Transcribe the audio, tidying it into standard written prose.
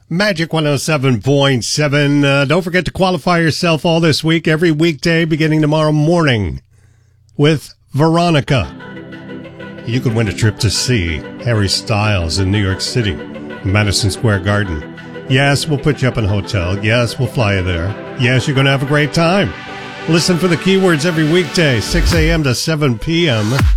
Magic 107.7. Don't forget to qualify yourself all this week, every weekday, beginning tomorrow morning with Veronica. You could win a trip to see Harry Styles in New York City, Madison Square Garden. Yes, we'll put you up in a hotel. Yes, we'll fly you there. Yes, you're going to have a great time. Listen for the keywords every weekday, 6 a.m. to 7 p.m.